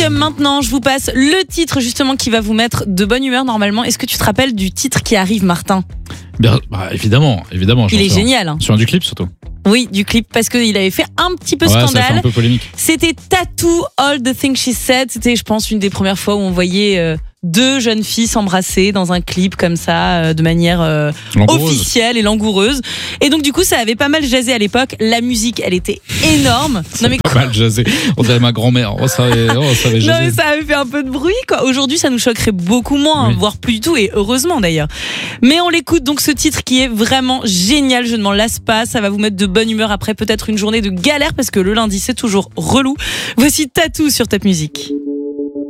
maintenant, je vous passe le titre justement qui va vous mettre de bonne humeur normalement. Est-ce que tu te rappelles du titre qui arrive, Martin ? Bien, évidemment. Il est génial. Sur du clip surtout. Oui, du clip, parce qu'il avait fait un petit peu Ça fait scandale. un peu polémique. C'était Tattoo, All the Things She Said. C'était, je pense, une des premières fois où on voyait deux jeunes filles s'embrasser dans un clip comme ça, de manière officielle et langoureuse. Et donc, du coup, ça avait pas mal jazzé à l'époque. La musique, elle était énorme. Non, mais pas mal jazzé. On dirait ma grand-mère. Ça avait jazzé. Non, mais ça avait fait un peu de bruit, quoi. Aujourd'hui, ça nous choquerait beaucoup moins, voire plus du tout, et heureusement d'ailleurs. Mais on l'écoute, donc ce titre qui est vraiment génial. Je ne m'en lasse pas. Ça va vous mettre de bonne humeur après peut-être une journée de galère, parce que le lundi, c'est toujours relou. Voici Tattoo sur Top Music.